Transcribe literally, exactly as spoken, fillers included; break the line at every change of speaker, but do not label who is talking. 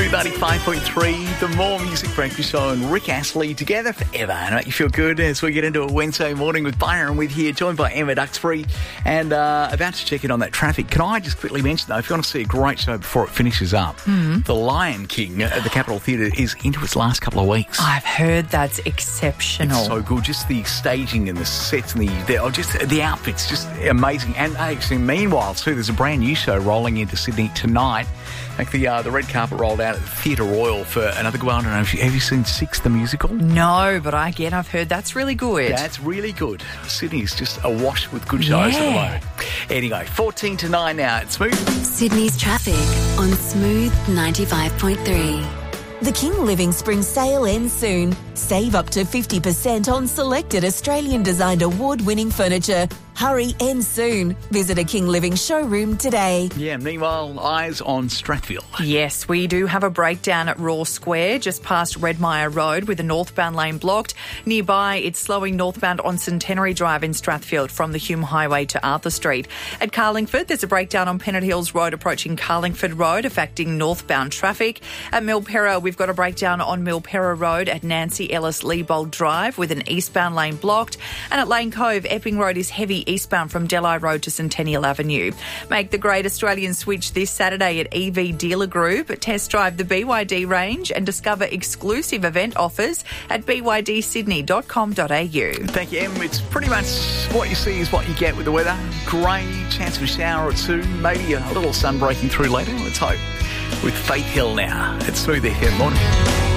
Smooth ninety-five point three, the More Music Breakfast Show, and Rick Astley together forever. And make you feel good as we get into a Wednesday morning with Byron with here, joined by Emma Duxbury, and uh, about to check in on that traffic. Can I just quickly mention, though, if you want to see a great show before it finishes up, mm-hmm. The Lion King at the Capitol Theatre is into its last couple of weeks.
I've heard that's exceptional.
It's so good. Just the staging and the sets and the, the oh, just the outfits, just amazing. And actually, meanwhile, too, there's a brand new show rolling into Sydney tonight. Like the uh, the red carpet rolled out at the Theatre Royal for another go. I don't know if you, have you seen Six the musical?
No, but I again I've heard that's really good.
That's really good. Sydney's just awash with good shows
yeah.
at the moment. Anyway, fourteen to nine now. It's Smooth.
Sydney's traffic on Smooth ninety-five point three. The King Living Spring Sale ends soon. Save up to fifty percent on selected Australian-designed award-winning furniture. Hurry, ends soon. Visit a King Living showroom today.
Yeah, meanwhile, eyes on Strathfield.
Yes, we do have a breakdown at Raw Square, just past Redmire Road, with the northbound lane blocked. Nearby, it's slowing northbound on Centenary Drive in Strathfield from the Hume Highway to Arthur Street. At Carlingford, there's a breakdown on Pennant Hills Road approaching Carlingford Road, affecting northbound traffic. At Milperra, we've got a breakdown on Milperra Road at Nancy Ellis Leibold Drive with an eastbound lane blocked. And at Lane Cove, Epping Road is heavy eastbound from Delhi Road to Centennial Avenue. Make the Great Australian Switch this Saturday at E V Dealer Group. Test drive the B Y D range and discover exclusive event offers at b y d sydney dot com dot a u.
Thank you, Em. It's pretty much what you see is what you get with the weather. Grey, chance of a shower or two, maybe a little sun breaking through later. Let's hope. With Faith Hill now. It's Smooth F M morning.